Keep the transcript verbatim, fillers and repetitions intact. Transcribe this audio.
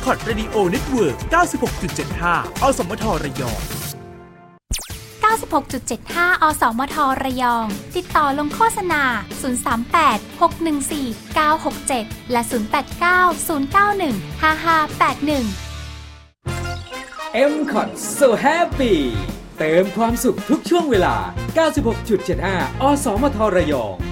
อท Radio Network เก้าสิบหกจุดเจ็ดห้า อสมทระยองเก้าสิบหกจุดเจ็ดห้า อสมทระยองติดต่อลงโฆษณาศูนย์ สาม แปด หก หนึ่ง สี่ เก้า หก เจ็ดและศูนย์ แปด เก้า ศูนย์ เก้า หนึ่ง ห้า ห้า แปด หนึ่งเอ็ม คอท So Happy เติมความสุขทุกช่วงเวลา เก้าสิบหกจุดเจ็ดห้า อสมทระยอง